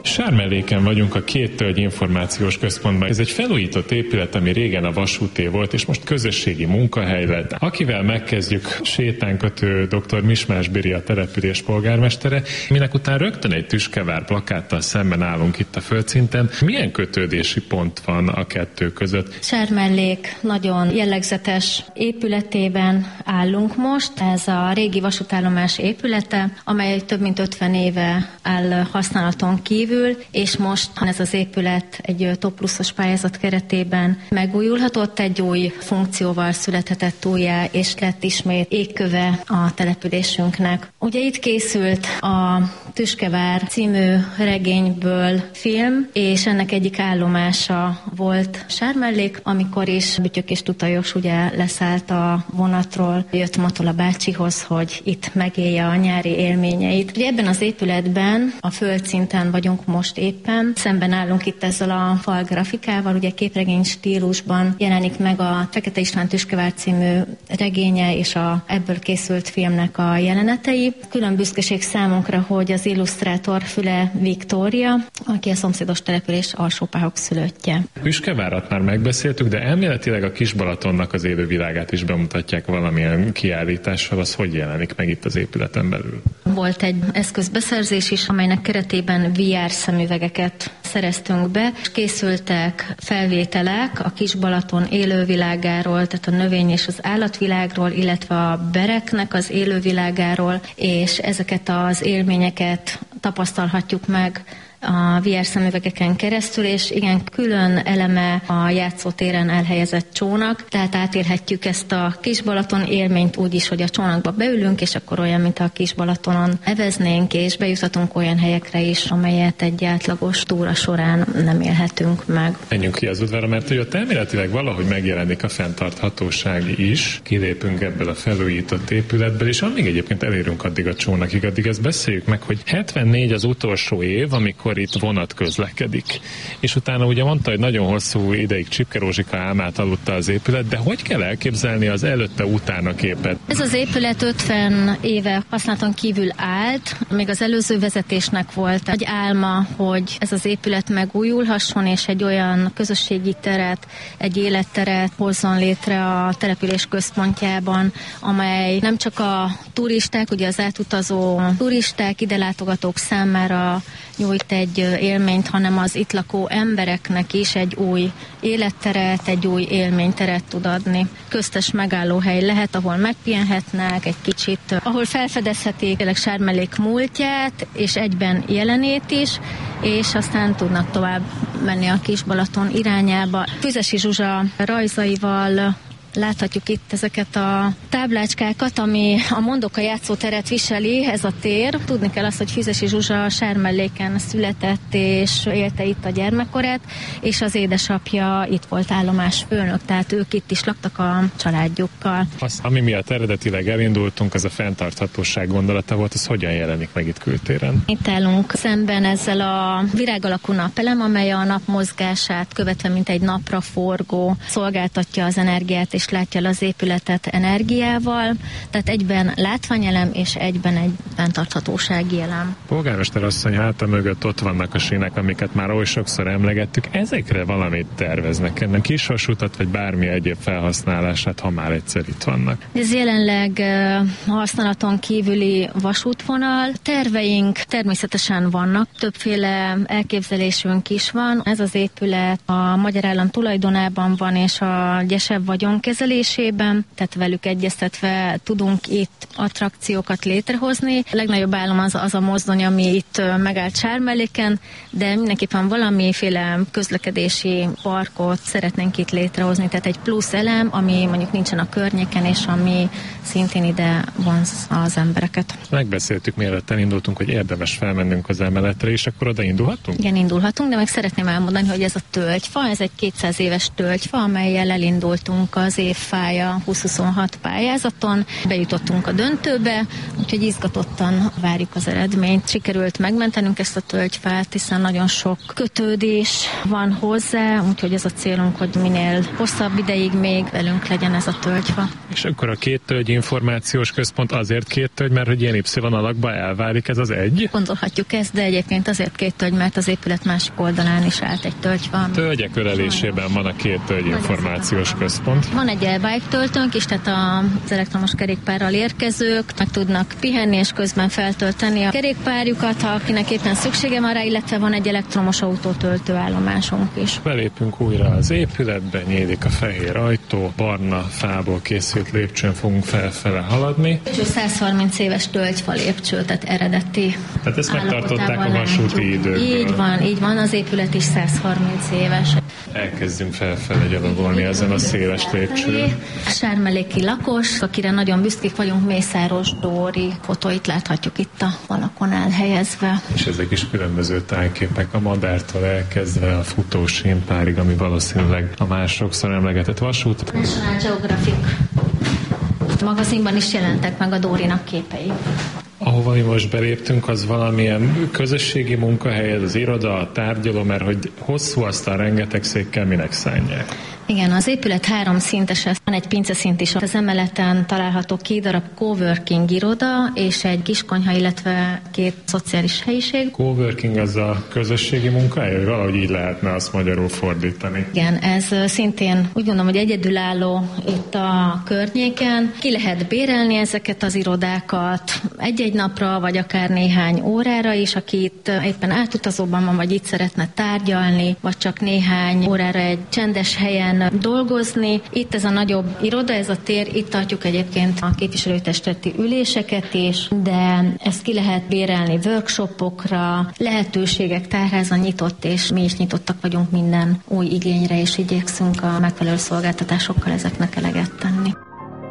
Sármelléken vagyunk a Két Tölgy Információs Központban. Ez egy felújított épület, ami régen a vasúté volt, és most közösségi munkahely lett. Akivel megkezdjük sétánkat, ő dr. Mismás Biri, a település polgármestere, minek után rögtön egy tüskevár plakáttal szemben állunk itt a földszinten. Milyen kötődési pont van a kettő között? Sármellék nagyon jellegzetes épületében állunk most. Ez a régi vasútállomás épülete, amely több mint 50 éve áll használaton kívül, és most ez az épület egy Top Pluszos pályázat keretében megújulhatott, egy új funkcióval születhetett újjá, és lett ismét égköve a településünknek. Ugye itt készült a Tüskevár című regényből film, és ennek egyik állomása volt Sármellék, amikor is Bütyök és Tutajos ugye leszállt a vonatról, jött Matola bácsihoz, hogy itt megélje a nyári élményeit. Ugye ebben az épületben a földszinten vagyunk most éppen, szemben állunk itt ezzel a falgrafikával, ugye képregény stílusban jelenik meg a Fekete István Tüskevár című regénye és ebből készült filmnek a jelenetei. Külön büszkeség számunkra, hogy az illusztrátor Füle Viktória, aki a szomszédos település Alsópáhok szülöttje. Tüskevárat már megbeszéltük, de elméletileg a Kisbalatonnak az élővilágát is bemutatják valamilyen kiállítással. Az hogy jelenik meg itt az épületen belül? Volt egy eszközbeszerzés is, amelynek keretében VR szemüvegeket szereztünk be, és készültek felvételek a Kisbalaton élővilágáról, tehát a növény és az állatvilágról, illetve a bereknek az élővilágáról, és ezeket az élményeket tapasztalhatjuk meg a VR szemüvegeken keresztül, és igen, külön eleme a játszótéren elhelyezett csónak, tehát átélhetjük ezt a Kisbalaton élményt úgy is, hogy a csónakba beülünk, és akkor olyan, mint a Kisbalatonon eveznénk, és bejuthatunk olyan helyekre is, amelyet egy átlagos túra során nem élhetünk meg. Menjünk ki az udvarra, mert hogy ott elméletileg valahogy megjelenik a fenntarthatóság is. Kilépünk ebből a felújított épületből, és amíg egyébként elérünk addig a csónakig, addig ezt beszéljük meg, hogy 74 az utolsó év, amikor itt vonat közlekedik. És utána ugye mondta, hogy nagyon hosszú ideig Csipke Rózsika álmát aludta az épület, de hogy kell elképzelni az előtte-utána képet? Ez az épület 50 éve használaton kívül állt, még az előző vezetésnek volt egy álma, hogy ez az épület megújulhasson, és egy olyan közösségi teret, egy életteret hozzon létre a település központjában, amely nem csak a turisták, ugye az átutazó turisták, ide látogatók számára nyújt egy élményt, hanem az itt lakó embereknek is egy új életteret, egy új élményteret tud adni. Köztes megállóhely lehet, ahol megpihenhetnek egy kicsit, ahol felfedezhetik tényleg Sármellék múltját, és egyben jelenét is, és aztán tudnak tovább menni a Kisbalaton irányába. Füzesi Zsuzsa rajzaival láthatjuk itt ezeket a táblácskákat, ami a Mondoka játszóteret viseli, ez a tér. Tudni kell azt, hogy Füzesi Zsuzsa Sármelléken született és élte itt a gyermekkorát, és az édesapja itt volt állomásfőnök, tehát ők itt is laktak a családjukkal. Az, ami miatt eredetileg elindultunk, az a fenntarthatóság gondolata volt, az hogyan jelenik meg itt kültéren? Itt állunk szemben ezzel a virág alakú napelem, amely a nap mozgását követve, mint egy napra forgó, szolgáltatja az energiát, és látja el az épületet energiával, tehát egyben látványelem és egyben egy fenntarthatósági elem. Polgármester asszony háta mögött ott vannak a sínek, amiket már oly sokszor emlegettük. Ezekre valamit terveznek, ennek kisvasutat vagy bármi egyéb felhasználását, ha már egyszer itt vannak? Ez jelenleg használaton kívüli vasútvonal. Terveink természetesen vannak, többféle elképzelésünk is van. Ez az épület a Magyar Állam tulajdonában van, és a Gyesebb vagyonkezelésében, tehát velük egyeztetve tudunk itt attrakciókat létrehozni. A legnagyobb álom az a mozdony, ami itt megállt Sármelléken, de mindenképpen valamiféle közlekedési parkot szeretnénk itt létrehozni, tehát egy plusz elem, ami mondjuk nincsen a környéken, és ami szintén ide vonz az embereket. Megbeszéltük, mielőtt elindultunk, hogy érdemes felmennünk az emeletre, és akkor oda indulhatunk? Igen, indulhatunk, de meg szeretném elmondani, hogy ez a tölgyfa, ez egy 200 éves tölgyfa, amellyel elindultunk az széffája 2026 pályázaton. Bejutottunk a döntőbe, úgyhogy izgatottan várjuk az eredményt. Sikerült megmentenünk ezt a tölgyfát, hiszen nagyon sok kötődés van hozzá, úgyhogy ez a célunk, hogy minél hosszabb ideig még velünk legyen ez a tölgyfa. És akkor a két tölgy információs központ azért két tölgy, mert hogy ilyen Y alakba elválik ez az egy? Gondolhatjuk ezt, de egyébként azért két tölgy, mert az épület másik oldalán is állt egy tölgyfa. Tölgyek ölelésében van a két tölgy információs központ. Van egy e-bike töltőnk is, tehát az elektromos kerékpárral érkezők meg tudnak pihenni és közben feltölteni a kerékpárjukat, ha akinek éppen szüksége van rá, illetve van egy elektromos autótöltő állomásunk is. Belépünk újra az épületbe, nyílik a fehér ajtó, barna fából készült lépcsőn fogunk felfele haladni. 130 éves tölgyfa lépcső, tehát eredeti. Tehát ezt megtartották a vasúti időkből. Így van, az épület is 130 éves. Elkezdünk felfele gyalogolni ezen a széles lépcsőn. Sármeléki lakos, akire nagyon büszkék vagyunk, Mészáros Dóri fotóit láthatjuk itt a falakon elhelyezve. És ezek is különböző tájképek, a madártól elkezdve a futósínpárig, ami valószínűleg a már sokszor emlegetett vasút. National Geographic magazinban is jelentek meg a Dórinak képei. Ahova mi most beléptünk, az valamilyen közösségi munkahely, ez az iroda, a tárgyaló, mert hogy hosszú asztal rengeteg székkel minek szánják. Igen, az épület 3 szintes, van egy pinceszint is. Az emeleten található 2 darab coworking iroda és egy kiskonyha, illetve 2 szociális helyiség. Coworking az a közösségi munkahely, vagy valahogy így lehetne azt magyarul fordítani? Igen, ez szintén úgy gondolom, hogy egyedülálló itt a környéken. Ki lehet bérelni ezeket az irodákat egy-egy napra, vagy akár néhány órára is, aki itt éppen átutazóban van, vagy itt szeretne tárgyalni, vagy csak néhány órára egy csendes helyen dolgozni. Itt ez a nagyobb iroda, ez a tér, itt tartjuk egyébként a képviselőtestületi üléseket is, de ezt ki lehet bérelni workshopokra, lehetőségek tárháza nyitott, és mi is nyitottak vagyunk minden új igényre, és igyekszünk a megfelelő szolgáltatásokkal ezeknek eleget tenni.